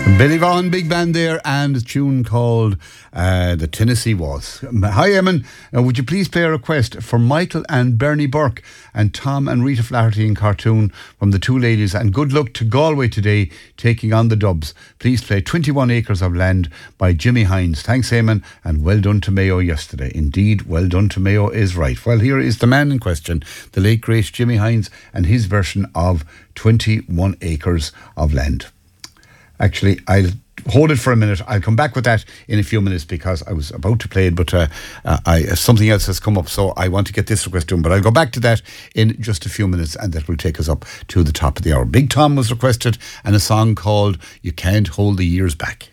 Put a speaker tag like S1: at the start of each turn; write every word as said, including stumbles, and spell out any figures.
S1: Billy Vaughan, big band there, and a tune called uh, The Tennessee Waltz. Hi, Eamon. Uh, would you please play a request for Michael and Bernie Burke and Tom and Rita Flaherty in Cartoon from the two ladies, and good luck to Galway today taking on the Dubs. Please play twenty-one Acres of Land by Jimmy Hines. Thanks, Eamon, and well done to Mayo yesterday. Indeed, well done to Mayo is right. Well, here is the man in question, the late great Jimmy Hines, and his version of twenty-one Acres of Land. Actually, I'll hold it for a minute. I'll come back with that in a few minutes because I was about to play it, but uh, uh, I, uh, something else has come up, so I want to get this request done. But I'll go back to that in just a few minutes, and that will take us up to the top of the hour. Big Tom was requested, and a song called You Can't Hold the Years Back.